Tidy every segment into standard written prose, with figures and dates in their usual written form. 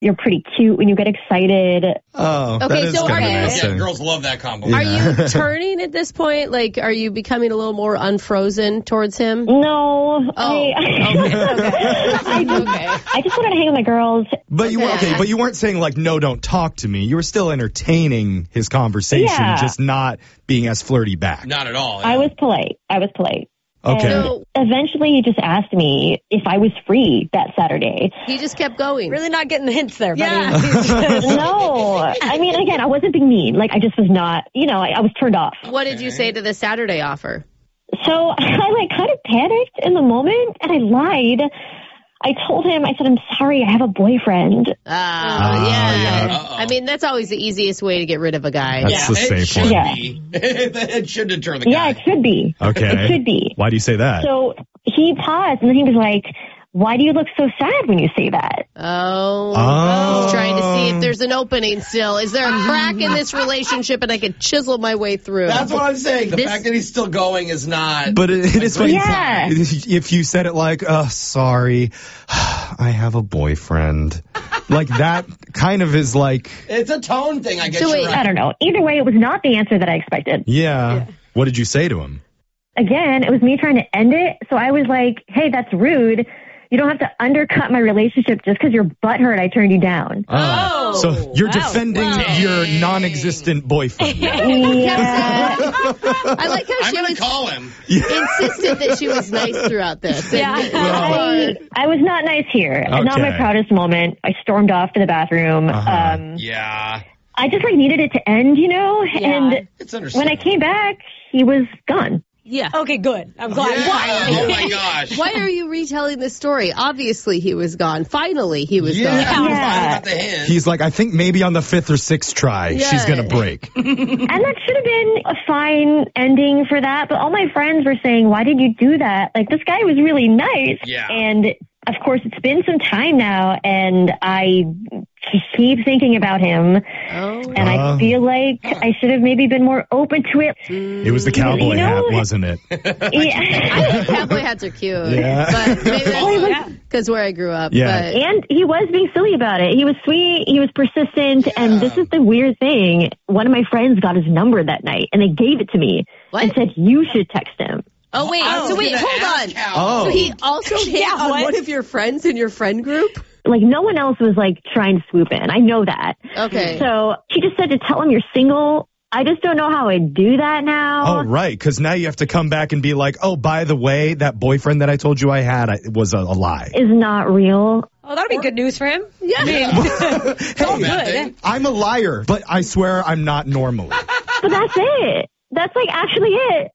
You're pretty cute when you get excited. Oh, Okay, that is so kind of are you- nice. Yeah, girls love that compliment. Are you turning at this point? Like, are you becoming a little more unfrozen towards him? No. Oh, I just wanted to hang with my girls. But you weren't saying like, no, don't talk to me. You were still entertaining his conversation, Yeah. just not being as flirty back. Not at all. I was polite. Okay. And eventually he just asked me if I was free that Saturday. He just kept going. Really not getting the hints there, buddy. Yeah. No. I mean, again, I wasn't being mean. Like, I just was not, I was turned off. What did you say to the Saturday offer? So I kind of panicked in the moment and I lied. I told him, I said, I'm sorry, I have a boyfriend. Yeah. Uh-oh. I mean, that's always the easiest way to get rid of a guy. That's the it safe should one. Yeah. be. It should deter the Yeah, guy. it should be. Okay. It should be. Why do you say that? So he paused and then he was like, why do you look so sad when you say that? Oh. He's trying to see if there's an opening still. Is there a crack in this relationship and I can chisel my way through? That's what I'm saying. The This- fact that he's still going is not. But it is funny. Yeah. If you said it like, sorry, I have a boyfriend. Like that kind of is like, It's a tone thing, I guess. So you're wait, right. I don't know. Either way, it was not the answer that I expected. yeah. What did you say to him? Again, it was me trying to end it. So I was like, hey, that's rude. You don't have to undercut my relationship just because you're butthurt I turned you down. So you're defending your non-existent boyfriend. Yeah. I like how I'm she going was to call him. insisted that she was nice throughout this. Yeah. I was not nice here. Not my Okay. proudest moment. I stormed off to the bathroom. Yeah. I just needed it to end, and It's when understandable. I came back, he was gone. Yeah. Okay, good. I'm glad. Oh, my gosh. Why are you retelling this story? Obviously, he was gone. Finally, he was Yeah. gone. Yeah. About the hint. He's like, I think maybe on the 5th or 6th try, she's going to break. And that should have been a fine ending for that. But all my friends were saying, why did you do that? Like, this guy was really nice. Yeah. And, of course, it's been some time now, and I keep thinking about him. And I feel like I should have maybe been more open to it. It was the cowboy hat, wasn't it? I Yeah. think cowboy hats are cute. Yeah. But maybe that's because where I grew up. Yeah. But And he was being silly about it. He was sweet. He was persistent. And this is the weird thing. One of my friends got his number that night, and they gave it to me and said, you should text him. Oh, wait. I was So, wait, gonna hold ask on. how. So he also hit on what? one of your friends in your friend group? Like, no one else was, trying to swoop in. I know that. Okay. So she just said to tell him you're single. I just don't know how I do that now. Oh, right. Because now you have to come back and be like, oh, by the way, that boyfriend that I told you I had was a lie. Is not real. Oh, that'll be good news for him. Yeah. It's all Bad good. thing. I'm a liar, but I swear I'm not normally. But that's it. That's actually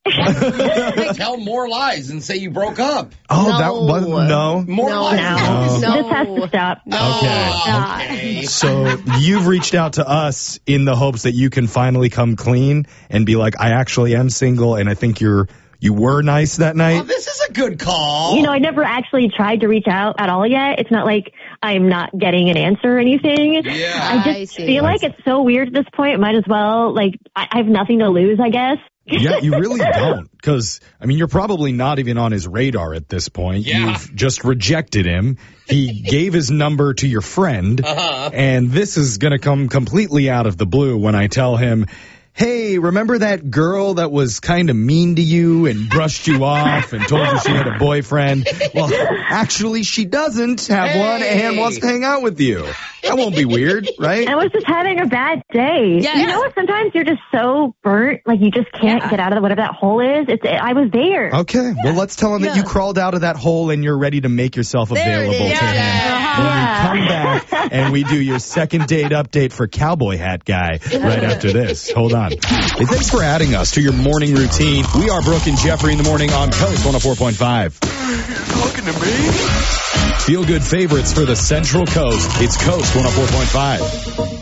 it. Tell more lies and say you broke up. Oh, No. that was no. More lies. No. No. This has to stop. Okay. So you've reached out to us in the hopes that you can finally come clean and be like, I actually am single, and I think you were nice that Oh, night. this is a good call. I never actually tried to reach out at all yet. It's not like I'm not getting an answer or anything. Yeah. I I just see. feel like it's so weird at this point. Might as well, I have nothing to lose, I guess. Yeah, you really don't. Because, you're probably not even on his radar at this point. Yeah. You've just rejected him. He gave his number to your friend. And this is going to come completely out of the blue when I tell him, hey, remember that girl that was kind of mean to you and brushed you off and told you she had a boyfriend? Well, actually, she doesn't have one and wants to hang out with you. That won't be weird, right? I was just having a bad day. Yeah. You know what? Sometimes you're just so burnt, you just can't get out of whatever that hole is. I was there. Okay, well, let's tell him that you crawled out of that hole and you're ready to make yourself available to him. When we come back and we do your second date update for Cowboy Hat Guy right after this. Hold on. Hey, thanks for adding us to your morning routine. We are Brooke and Jeffrey in the morning on Coast 104.5. Talking to me? Feel good favorites for the Central Coast. It's Coast 104.5.